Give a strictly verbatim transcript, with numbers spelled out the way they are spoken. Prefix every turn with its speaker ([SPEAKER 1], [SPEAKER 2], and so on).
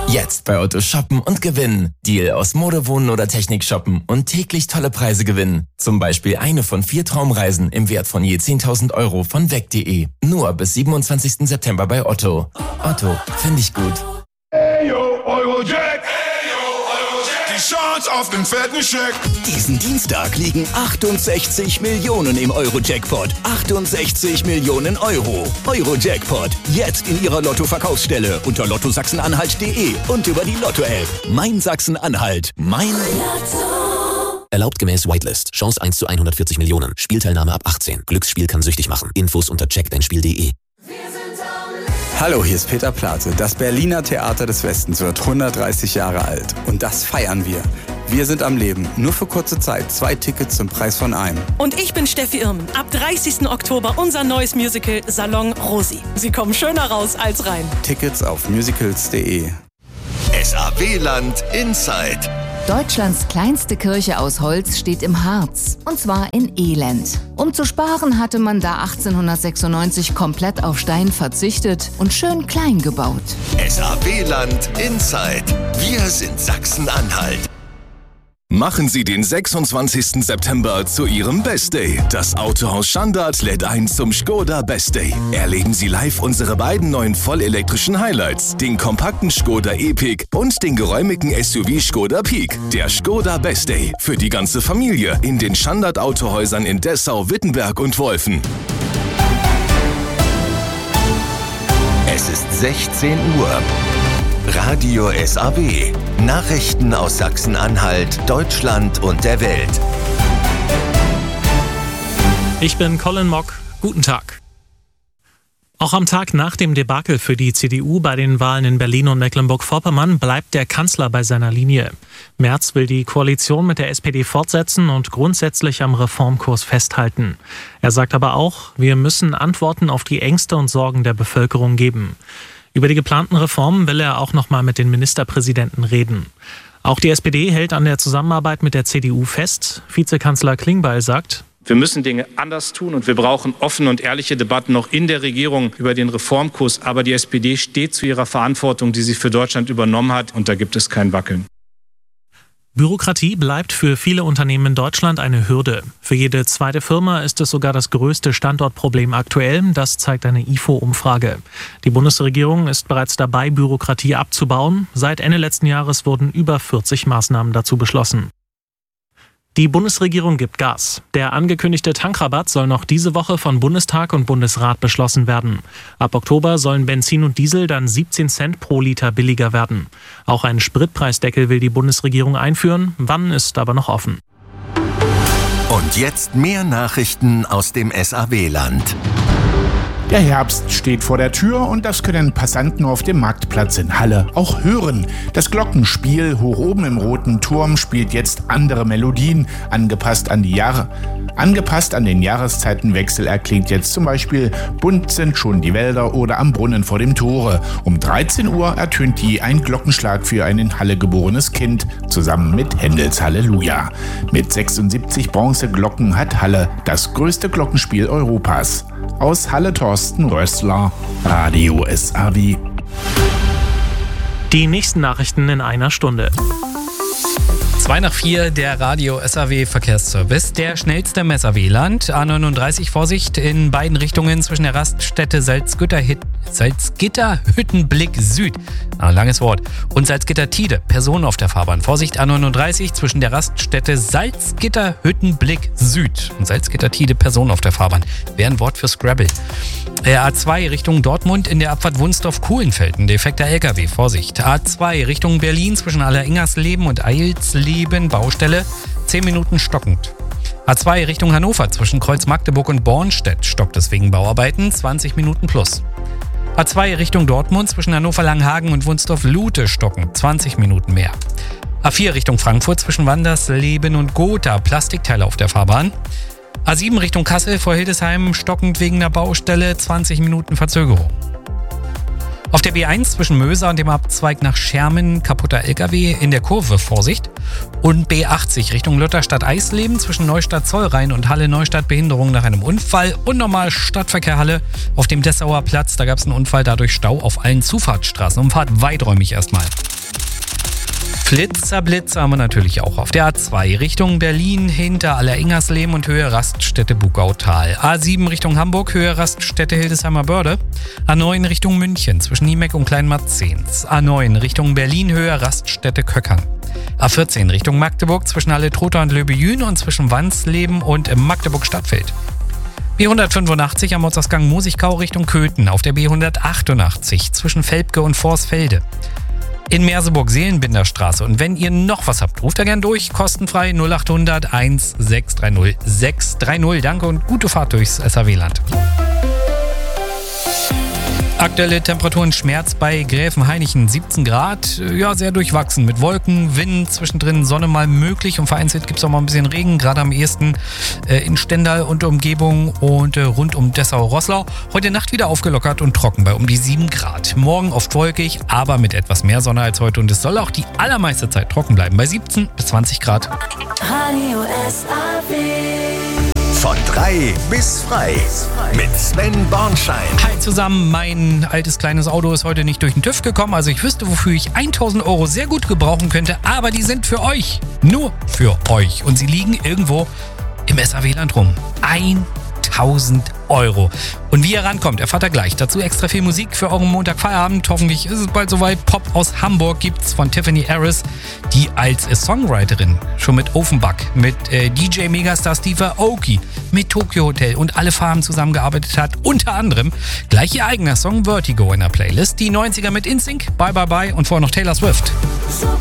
[SPEAKER 1] Jetzt bei Otto shoppen und gewinnen. Deal aus Mode, Wohnen oder Technik shoppen und täglich tolle Preise gewinnen. Zum Beispiel eine von vier Traumreisen im Wert von je zehntausend Euro von weg punkt de. Nur bis siebenundzwanzigsten September bei Otto. Otto, finde ich gut.
[SPEAKER 2] Hey yo, Eurojack! Die Chance auf den fetten Scheck!
[SPEAKER 3] Diesen Dienstag liegen achtundsechzig Millionen im Euro-Jackpot. achtundsechzig Millionen Euro. Euro-Jackpot. Jetzt in Ihrer Lotto-Verkaufsstelle unter lotto sachsen-anhalt punkt de und über die Lotto-App. Mein Sachsen-Anhalt. Mein Lotto.
[SPEAKER 4] Erlaubt gemäß Whitelist. Chance eins zu hundertvierzig Millionen. Spielteilnahme ab achtzehn. Glücksspiel kann süchtig machen. Infos unter check dein spiel punkt de.
[SPEAKER 5] Hallo, hier ist Peter Plate. Das Berliner Theater des Westens wird hundertdreißig Jahre alt. Und das feiern wir. Wir sind am Leben. Nur für kurze Zeit. Zwei Tickets zum Preis von einem.
[SPEAKER 6] Und ich bin Steffi Irmen. Ab dreißigsten Oktober unser neues Musical Salon Rosi. Sie kommen schöner raus als rein.
[SPEAKER 5] Tickets auf musicals punkt de.
[SPEAKER 7] S A W-Land Inside.
[SPEAKER 8] Deutschlands kleinste Kirche aus Holz steht im Harz, und zwar in Elend. Um zu sparen, hatte man da achtzehnhundertsechsundneunzig komplett auf Stein verzichtet und schön klein gebaut.
[SPEAKER 7] S A W-Land Inside. Wir sind Sachsen-Anhalt.
[SPEAKER 9] Machen Sie den sechsundzwanzigsten September zu Ihrem Best Day. Das Autohaus Schandart lädt ein zum Skoda Best Day. Erleben Sie live unsere beiden neuen vollelektrischen Highlights, den kompakten Skoda Epic und den geräumigen S U V Skoda Peak. Der Skoda Best Day für die ganze Familie in den Schandart Autohäusern in Dessau, Wittenberg und Wolfen.
[SPEAKER 7] Es ist sechzehn Uhr. Radio S A W. Nachrichten aus Sachsen-Anhalt, Deutschland und der Welt.
[SPEAKER 10] Ich bin Colin Mock. Guten Tag. Auch am Tag nach dem Debakel für die C D U bei den Wahlen in Berlin und Mecklenburg-Vorpommern bleibt der Kanzler bei seiner Linie. Merz will die Koalition mit der S P D fortsetzen und grundsätzlich am Reformkurs festhalten. Er sagt aber auch, wir müssen Antworten auf die Ängste und Sorgen der Bevölkerung geben. Über die geplanten Reformen will er auch noch mal mit den Ministerpräsidenten reden. Auch die S P D hält an der Zusammenarbeit mit der C D U fest. Vizekanzler Klingbeil sagt:
[SPEAKER 11] Wir müssen Dinge anders tun und wir brauchen offene und ehrliche Debatten noch in der Regierung über den Reformkurs. Aber die S P D steht zu ihrer Verantwortung, die sie für Deutschland übernommen hat, und da gibt es kein Wackeln.
[SPEAKER 10] Bürokratie bleibt für viele Unternehmen in Deutschland eine Hürde. Für jede zweite Firma ist es sogar das größte Standortproblem aktuell. Das zeigt eine I F O-Umfrage. Die Bundesregierung ist bereits dabei, Bürokratie abzubauen. Seit Ende letzten Jahres wurden über vierzig Maßnahmen dazu beschlossen. Die Bundesregierung gibt Gas. Der angekündigte Tankrabatt soll noch diese Woche von Bundestag und Bundesrat beschlossen werden. Ab Oktober sollen Benzin und Diesel dann siebzehn Cent pro Liter billiger werden. Auch einen Spritpreisdeckel will die Bundesregierung einführen. Wann, ist aber noch offen.
[SPEAKER 7] Und jetzt mehr Nachrichten aus dem S A W-Land.
[SPEAKER 12] Der Herbst steht vor der Tür und das können Passanten auf dem Marktplatz in Halle auch hören. Das Glockenspiel hoch oben im Roten Turm spielt jetzt andere Melodien, angepasst an die Jahre. Angepasst an den Jahreszeitenwechsel erklingt jetzt zum Beispiel Bunt sind schon die Wälder oder Am Brunnen vor dem Tore. Um dreizehn Uhr ertönt die ein Glockenschlag für ein in Halle geborenes Kind, zusammen mit Händels Halleluja. Mit sechsundsiebzig Bronzeglocken hat Halle das größte Glockenspiel Europas. Aus Halle Thorsten Rössler, Radio S A W.
[SPEAKER 10] Die nächsten Nachrichten in einer Stunde.
[SPEAKER 13] zwei nach vier, der Radio S A W Verkehrsservice. Der schnellste im S A W-Land. A neununddreißig, Vorsicht in beiden Richtungen zwischen der Raststätte Salzgitter, Salzgitter-Hüttenblick Süd. Ah, langes Wort. Und Salzgitter-Tide. Personen auf der Fahrbahn. Vorsicht, A neununddreißig zwischen der Raststätte Salzgitter-Hüttenblick Süd. Und Salzgitter-Tide. Personen auf der Fahrbahn. Wäre ein Wort für Scrabble. A zwei Richtung Dortmund in der Abfahrt Wunsdorf-Kuhlenfeld. Ein defekter L K W. Vorsicht. A zwei Richtung Berlin zwischen Aller-Ingersleben und Eilsleben. Baustelle. zehn Minuten stockend. A zwei Richtung Hannover zwischen Kreuz Magdeburg und Bornstedt. Stockt es wegen Bauarbeiten. zwanzig Minuten plus. A zwei Richtung Dortmund zwischen Hannover-Langhagen und Wunsdorf-Lute stocken. zwanzig Minuten mehr. A vier Richtung Frankfurt zwischen Wandersleben und Gotha. Plastikteile auf der Fahrbahn. A sieben Richtung Kassel vor Hildesheim stockend wegen der Baustelle. zwanzig Minuten Verzögerung. Auf der B eins zwischen Möser und dem Abzweig nach Schermen kaputter L K W in der Kurve, Vorsicht. Und B achtzig Richtung Lutherstadt-Eisleben zwischen Neustadt-Zollrhein und Halle-Neustadt Behinderung nach einem Unfall. Und normal Stadtverkehr Halle auf dem Dessauer Platz. Da gab es einen Unfall, dadurch Stau auf allen Zufahrtsstraßen. Umfahrt weiträumig erstmal. Flitzer, Blitzer haben wir natürlich auch auf der A zwei Richtung Berlin hinter Aller-Ingersleben und Höhe Raststätte Bugautal. A sieben Richtung Hamburg, Höhe Raststätte Hildesheimer Börde. A neun Richtung München zwischen Niemeck und Kleinmarzens. A neun Richtung Berlin, Höhe Raststätte Köckern. A vierzehn Richtung Magdeburg zwischen Halle-Trotha und Löbejün und zwischen Wansleben und Magdeburg-Stadtfeld. B hundertfünfundachtzig am Ortsausgang Mosigkau Richtung Köthen auf der B hundertachtundachtzig zwischen Velpke und Vorsfelde. In Merseburg-Seelenbinderstraße. Und wenn ihr noch was habt, ruft da gern durch. Kostenfrei null acht hundert eins sechs drei null sechs drei null. Danke und gute Fahrt durchs S A W-Land. Aktuelle Temperaturen Schmerz bei Gräfenhainichen siebzehn Grad, ja sehr durchwachsen mit Wolken, Wind, zwischendrin Sonne mal möglich und vereinzelt gibt es auch mal ein bisschen Regen, gerade am ehesten äh, in Stendal und Umgebung und äh, rund um Dessau-Roßlau. Heute Nacht wieder aufgelockert und trocken bei um die sieben Grad. Morgen oft wolkig, aber mit etwas mehr Sonne als heute und es soll auch die allermeiste Zeit trocken bleiben bei siebzehn bis zwanzig Grad.
[SPEAKER 2] Radio S A W.
[SPEAKER 7] Von drei bis frei mit Sven Bornschein.
[SPEAKER 13] Hi zusammen, mein altes kleines Auto ist heute nicht durch den TÜV gekommen, also ich wüsste, wofür ich tausend Euro sehr gut gebrauchen könnte, aber die sind für euch, nur für euch und sie liegen irgendwo im S A W-Land rum. tausend Euro. Und wie ihr rankommt, erfahrt ihr gleich. Dazu extra viel Musik für euren Montagfeierabend. Hoffentlich ist es bald soweit. Pop aus Hamburg gibt's von Tiffany Harris, die als Songwriterin schon mit Offenbach, mit äh, D J Megastar Steve Aoki, mit Tokyo Hotel und alle Farben zusammengearbeitet hat. Unter anderem gleich ihr eigener Song Vertigo in der Playlist. Die neunziger mit InSync, Bye Bye Bye und vorher noch Taylor Swift.